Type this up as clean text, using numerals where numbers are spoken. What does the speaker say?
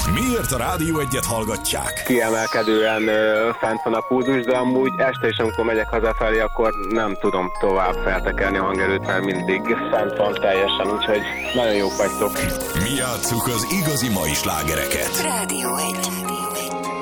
Miért a Rádió Egyet hallgatják? Kiemelkedően fent van a pulzus, de amúgy este is, amikor megyek hazafelé, akkor nem tudom tovább feltekelni a hangerőt, mert mindig fent van teljesen, úgyhogy nagyon jók vagytok. Mi játsszuk az igazi mai slágereket. Rádió Egy.